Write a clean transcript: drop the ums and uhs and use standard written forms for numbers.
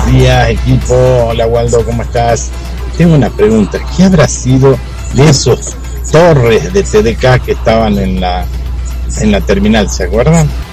Buenos días, equipo. Hola, Waldo, ¿cómo estás? Tengo una pregunta. ¿Qué habrá sido de esos torres de TDK que estaban en la terminal? ¿Se acuerdan?